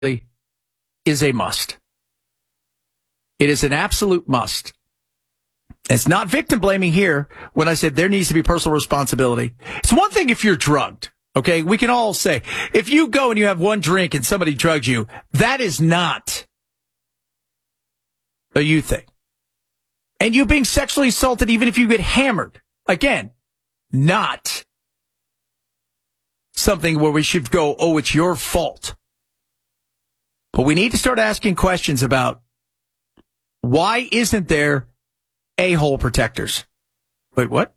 is a must. It is an absolute must. It's not victim blaming here when I said there needs to be personal responsibility. It's one thing if you're drugged, okay? We can all say, if you go and you have one drink and somebody drugs you, that is not a you thing. And you being sexually assaulted even if you get hammered, again, not something where we should go, oh, it's your fault. But we need to start asking questions about why isn't there a-hole protectors? Wait, what?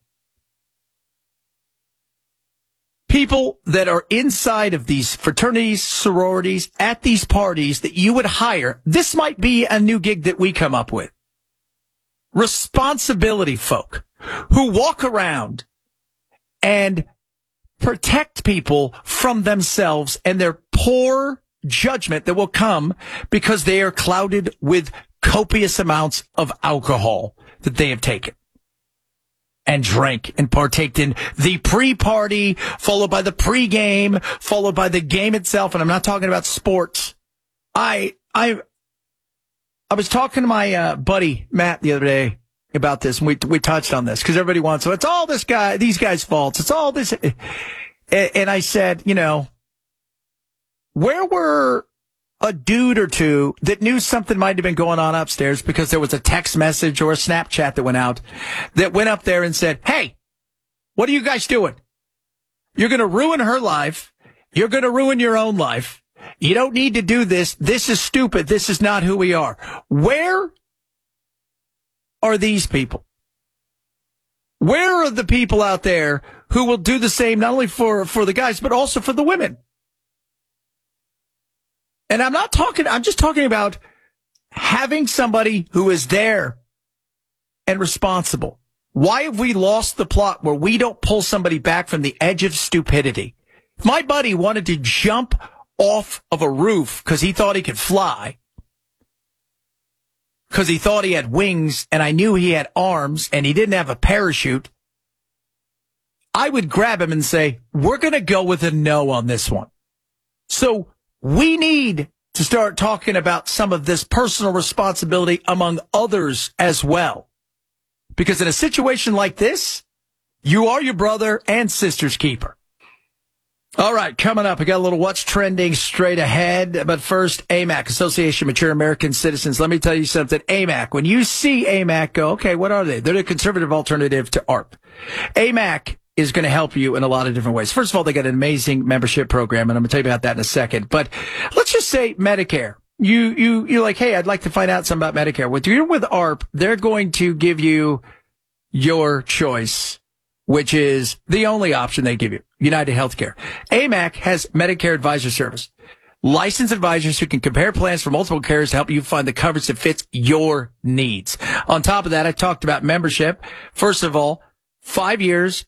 People that are inside of these fraternities, sororities, at these parties that you would hire. This might be a new gig that we come up with. Responsibility folk who walk around and protect people from themselves and their poor judgment that will come because they are clouded with copious amounts of alcohol that they have taken and drank and partaked in the pre-party, followed by the pre-game, followed by the game itself. And I'm not talking about sports. I was talking to my buddy Matt the other day about this, and we touched on this because everybody wants, so it's all these guys' faults. It's all this. And I said, where were a dude or two that knew something might have been going on upstairs because there was a text message or a Snapchat that went out that went up there and said, hey, what are you guys doing? You're going to ruin her life. You're going to ruin your own life. You don't need to do this. This is stupid. This is not who we are. Where are these people? Where are the people out there who will do the same, not only for the guys, but also for the women? And I'm just talking about having somebody who is there and responsible. Why have we lost the plot where we don't pull somebody back from the edge of stupidity? If my buddy wanted to jump off of a roof because he thought he could fly, because he thought he had wings and I knew he had arms and he didn't have a parachute, I would grab him and say, we're going to go with a no on this one. So we need to start talking about some of this personal responsibility among others as well. Because in a situation like this, you are your brother and sister's keeper. All right, coming up, I got a little what's trending straight ahead. But first, AMAC, Association of Mature American Citizens. Let me tell you something. AMAC, when you see AMAC, go, okay, what are they? They're the conservative alternative to ARP. AMAC is going to help you in a lot of different ways. First of all, they got an amazing membership program, and I'm going to tell you about that in a second. But let's just say Medicare. You're like, hey, I'd like to find out something about Medicare. With ARP, they're going to give you your choice, which is the only option they give you, United Healthcare. AMAC has Medicare Advisor Service. Licensed advisors who can compare plans for multiple carriers to help you find the coverage that fits your needs. On top of that, I talked about membership. First of all, 5 years,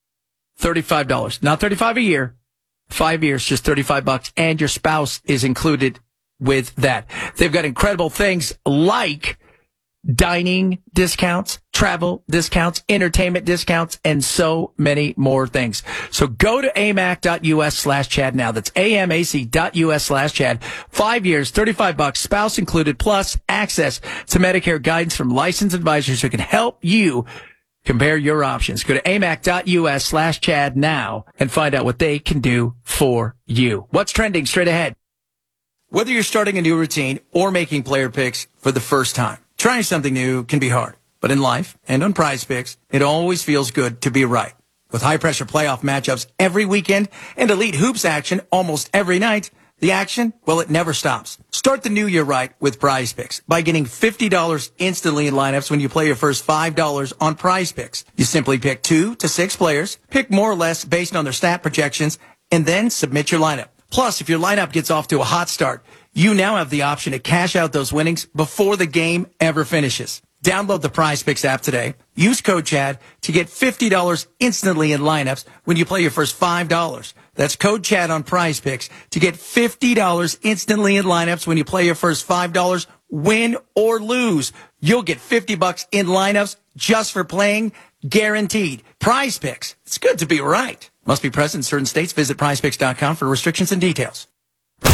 $35, not $35 a year, 5 years, just $35, and your spouse is included with that. They've got incredible things like dining discounts, travel discounts, entertainment discounts, and so many more things. So go to amac.us/Chad now. That's amac.us/Chad. 5 years, $35, spouse included, plus access to Medicare guidance from licensed advisors who can help you compare your options. Go to amac.us/Chad now and find out what they can do for you. What's trending straight ahead? Whether you're starting a new routine or making player picks for the first time, trying something new can be hard. But in life and on Prize Picks, it always feels good to be right. With high-pressure playoff matchups every weekend and elite hoops action almost every night, the action, well, it never stops. Start the new year right with Prize Picks by getting $50 instantly in lineups when you play your first $5 on Prize Picks. You simply pick 2 to 6 players, pick more or less based on their stat projections, and then submit your lineup. Plus, if your lineup gets off to a hot start, you now have the option to cash out those winnings before the game ever finishes. Download the Prize Picks app today. Use code CHAD to get $50 instantly in lineups when you play your first $5. That's code CHAD on Prize Picks to get $50 instantly in lineups when you play your first $5. Win or lose, you'll get $50 in lineups just for playing, guaranteed. Prize Picks. It's good to be right. Must be present in certain states. Visit prizepicks.com for restrictions and details.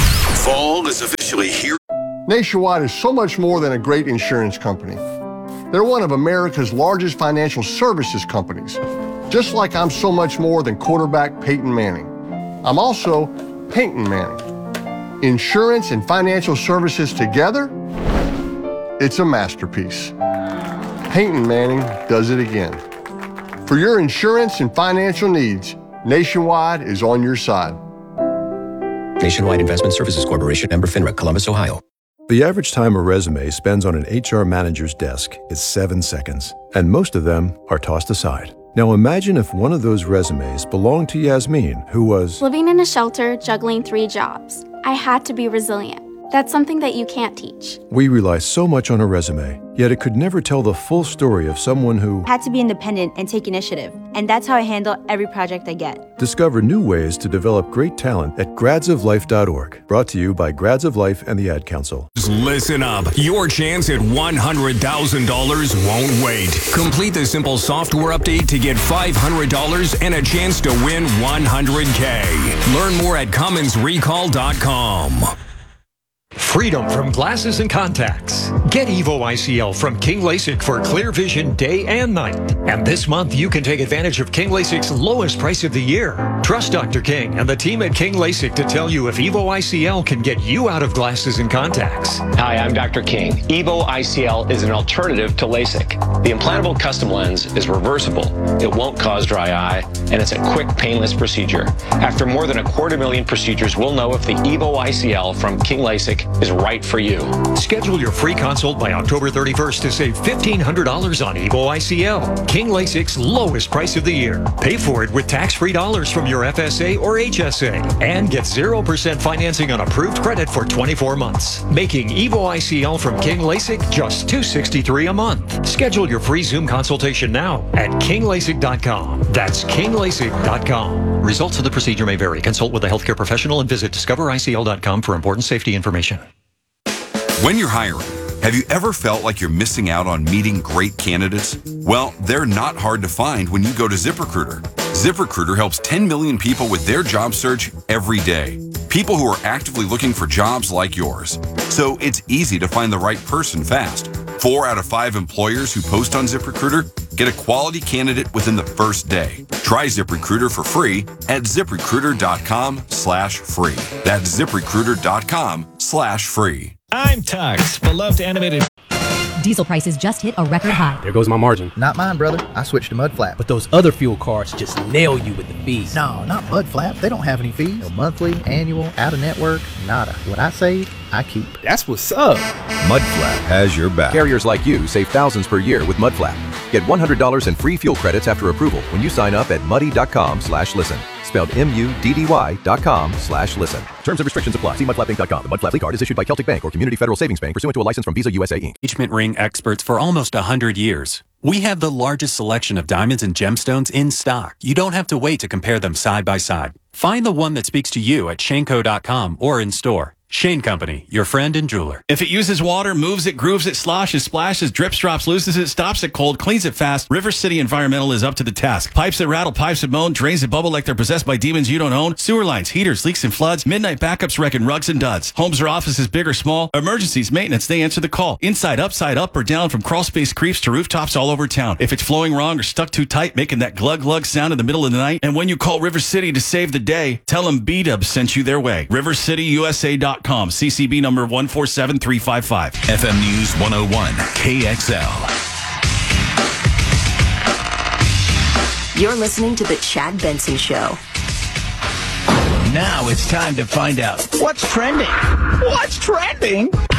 Fall is officially here. Nationwide is so much more than a great insurance company. They're one of America's largest financial services companies, just like I'm so much more than quarterback Peyton Manning. I'm also Peyton Manning. Insurance and financial services together, it's a masterpiece. Peyton Manning does it again. For your insurance and financial needs, Nationwide is on your side. Nationwide Investment Services Corporation, member FINRA, Columbus, Ohio. The average time a resume spends on an HR manager's desk is 7 seconds, and most of them are tossed aside. Now imagine if one of those resumes belonged to Yasmin, who was living in a shelter, juggling 3 jobs. I had to be resilient. That's something that you can't teach. We rely so much on a resume, yet it could never tell the full story of someone who had to be independent and take initiative. And that's how I handle every project I get. Discover new ways to develop great talent at gradsoflife.org. Brought to you by Grads of Life and the Ad Council. Listen up. Your chance at $100,000 won't wait. Complete the simple software update to get $500 and a chance to win $100K. Learn more at commonsrecall.com. Freedom from glasses and contacts. Get Evo ICL from King LASIK for clear vision day and night. And this month, you can take advantage of King LASIK's lowest price of the year. Trust Dr. King and the team at King LASIK to tell you if Evo ICL can get you out of glasses and contacts. Hi, I'm Dr. King. Evo ICL is an alternative to LASIK. The implantable custom lens is reversible. It won't cause dry eye, and it's a quick, painless procedure. After more than 250,000 procedures, we'll know if the Evo ICL from King LASIK is right for you. Schedule your free consult by October 31st to save $1,500 on Evo ICL. King LASIK's lowest price of the year. Pay for it with tax-free dollars from your FSA or HSA. And get 0% financing on approved credit for 24 months. Making Evo ICL from King LASIK just $263 a month. Schedule your free Zoom consultation now at kinglasik.com. That's kinglasik.com. Results of the procedure may vary. Consult with a healthcare professional and visit discovericl.com for important safety information. When you're hiring, have you ever felt like you're missing out on meeting great candidates? Well, they're not hard to find when you go to ZipRecruiter. ZipRecruiter helps 10 million people with their job search every day. People who are actively looking for jobs like yours. So it's easy to find the right person fast. 4 out of 5 employers who post on ZipRecruiter get a quality candidate within the first day. Try ZipRecruiter for free at ZipRecruiter.com/free. That's ZipRecruiter.com/free. I'm Tux, beloved animated. Diesel prices just hit a record high. There goes my margin. Not mine, brother. I switched to Mudflap. But those other fuel cards just nail you with the fees. No, not Mudflap. They don't have any fees. No monthly, annual, out-of-network, nada. What I save, I keep. That's what's up. Mudflap has your back. Carriers like you save thousands per year with Mudflap. Get $100 in free fuel credits after approval when you sign up at muddy.com/listen. Spelled MUDDY.com/listen. Terms and restrictions apply. See mudflapinc.com. The Mudflap card is issued by Celtic Bank or Community Federal Savings Bank pursuant to a license from Visa USA Inc. Engagement ring experts for almost 100 years. We have the largest selection of diamonds and gemstones in stock. You don't have to wait to compare them side by side. Find the one that speaks to you at shaneco.com or in store. Shane Company, your friend and jeweler. If it uses water, moves it, grooves it, sloshes, splashes, drips, drops, loosens it, stops it cold, cleans it fast, River City Environmental is up to the task. Pipes that rattle, pipes that moan, drains that bubble like they're possessed by demons you don't own, sewer lines, heaters, leaks and floods, midnight backups wrecking rugs and duds. Homes or offices, big or small, emergencies, maintenance, they answer the call. Inside, upside, up or down, from crawl space creeps to rooftops all over town. If it's flowing wrong or stuck too tight, making that glug-glug sound in the middle of the night, and when you call River City to save the day, tell them B-Dubs sent you their way. RiverCityUSA.com. CCB number 147355. FM News 101, KXL. You're listening to The Chad Benson Show. Now it's time to find out what's trending. What's trending?